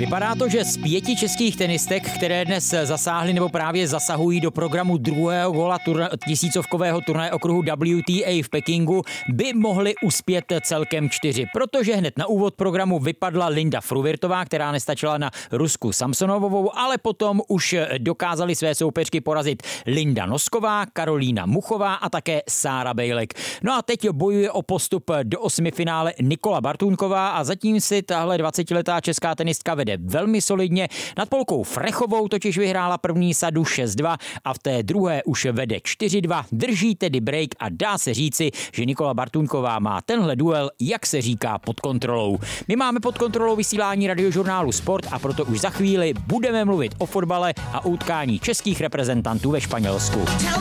Vypadá to, že z 5 českých tenistek, které dnes zasáhly nebo právě zasahují do programu druhého kola tisícovkového turnaje okruhu WTA v Pekingu, by mohly uspět celkem 4, protože hned na úvod programu vypadla Linda Fruhvirtová, která nestačila na Rusku Samsonovovou, ale potom už dokázali své soupeřky porazit Linda Nosková, Karolína Muchová a také Sára Bejlek. No a teď bojuje o postup do 8finále Nikola Bartůnková a zatím si tahle 20letá česká tenistka vede velmi solidně. Nad Polkou Frechovou totiž vyhrála první sadu 6-2 a v té druhé už vede 4-2. Drží tedy break a dá se říci, že Nikola Bartůnková má tenhle duel, jak se říká, pod kontrolou. My máme pod kontrolou vysílání radiožurnálu Sport a proto už za chvíli budeme mluvit o fotbale a utkání českých reprezentantů ve Španělsku.